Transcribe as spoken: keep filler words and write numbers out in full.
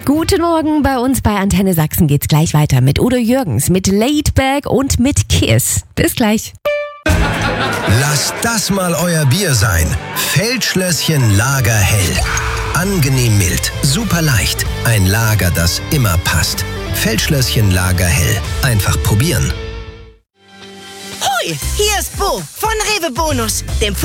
Guten Morgen, bei uns bei Antenne Sachsen geht's gleich weiter mit Udo Jürgens, mit Laid Back und mit Kiss. Bis gleich. Lasst das mal euer Bier sein. Feldschlösschen Lagerhell. Angenehm mild, super leicht. Ein Lager, das immer passt. Feldschlösschen Lagerhell. Einfach probieren. Hoi, hier ist Bo von Rewe Bonus, dem